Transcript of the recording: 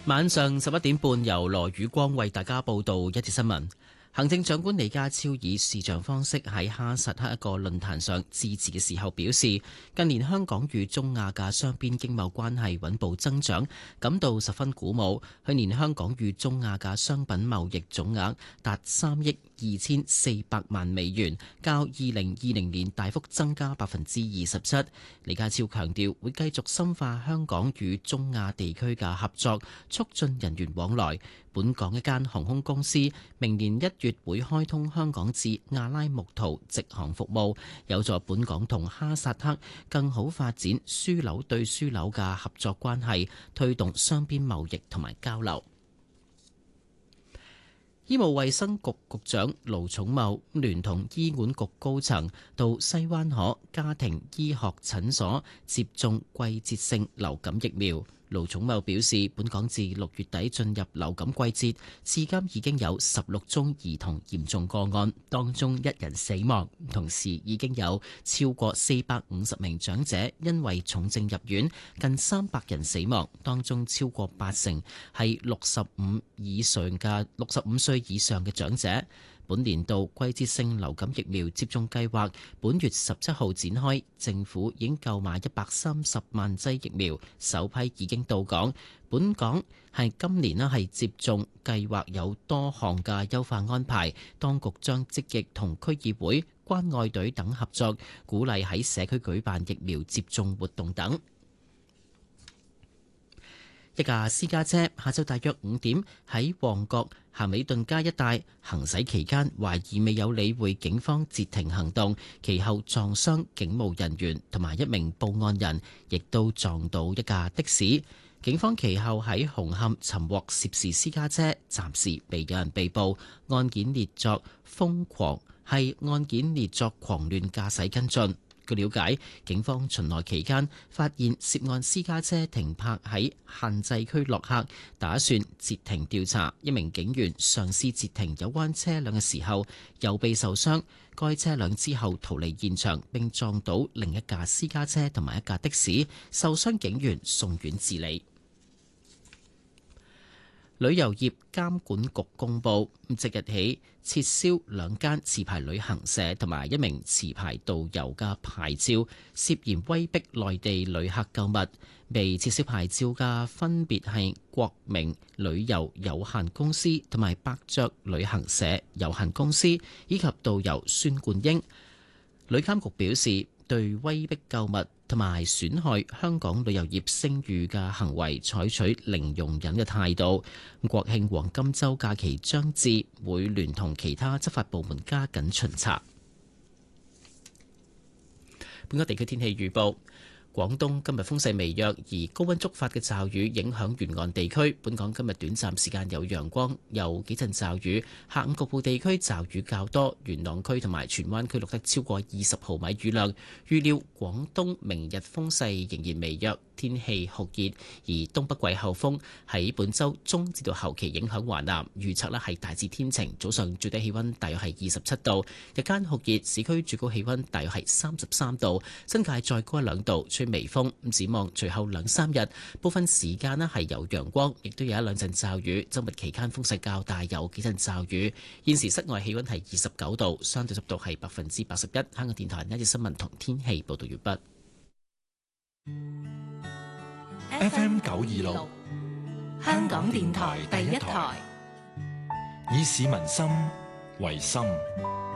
晚上11點半，由羅宇光為大家報道一節新聞。行政長官李家超以視像方式喺哈薩克一個論壇上致辭嘅時候表示，近年香港與中亞嘅雙邊經貿關係穩步增長，感到十分鼓舞。去年香港與中亞嘅商品貿易總額達3億2400萬美元，較2020年大幅增加27%。李家超強調會繼續深化香港與中亞地區嘅合作，促進人員往來。本港一間航空公司明年1月會開通香港至阿拉木圖直航服務，有助本港同哈薩克更好發展樞紐對樞紐嘅合作關係，推動雙邊貿易同埋交流。醫務衛生局局長盧寵茂聯同醫管局高層到西灣河家庭醫學診所接種季節性流感疫苗。盧寵茂表示，本港自6月底進入流感季節，至今已經有16宗兒童嚴重個案，當中1人死亡，同時已經有超過450名長者因為重症入院，近300人死亡，當中超過80%係65歲以上嘅長者。本年度季節性流感疫苗接種計劃本月17號展開，政府已經購買130萬劑疫苗，首批已經到港。本港係今年係接種計劃有多項嘅優化安排，當局將積極同區議會、關愛隊等合作，鼓勵喺社區舉辦疫苗接種活動等。一架私家車下晝大約5點喺旺角咸美頓街一帶行駛期間，懷疑未有理會警方截停行動，其後撞傷警務人員同埋一名報案人，亦都撞到一架的士。警方其後喺紅磡尋獲涉事私家車，暫時未有人被捕。案件列作狂亂駕駛跟進。據了解，警方巡邏期間發現涉案私家車停泊喺限制區落客，打算截停調查。一名警員嘗試截停有關車輛嘅時候，右臂受傷。該車輛之後逃離現場，並撞到另一架私家車同埋一架的士，受傷警員送院治理。旅遊業監管局公佈，即日起撤銷2間持牌旅行社同埋1名持牌導遊嘅牌照，涉嫌威逼內地旅客購物。被撤銷牌照嘅分別係國明旅遊有限公司同埋百雀旅行社有限公司，以及導遊孫冠英。旅監局表示，對威逼購物同埋損害香港旅遊業聲譽嘅行為採取零容忍嘅態度。國慶黃金週假期將至，會聯同其他執法部門加緊巡查。本港地區天氣預報。廣東今日風勢微弱，而高溫觸發嘅驟雨影響沿岸地區。本港今日短暫時間有陽光，有幾陣驟雨。下午局部地區驟雨較多，元朗區同埋荃灣區錄得超過20毫米雨量。預料廣東明日風勢仍然微弱，天氣酷熱，而東北季候風喺本週中至到後期影響華南。預測係大致天晴，早上最低氣溫大約係27度，日間酷熱，市區最高氣溫大約係33度，新界再高1-2度。吹微風，展望隨後2-3日，部分時間係有陽光，亦都有1-2陣驟雨。周末期間風勢較大，有幾陣驟雨。現時室外氣溫係29度，相對濕度係81%。香港電台呢節新聞同天氣報道完畢。FM 926，香港電台第一台，以市民心為心，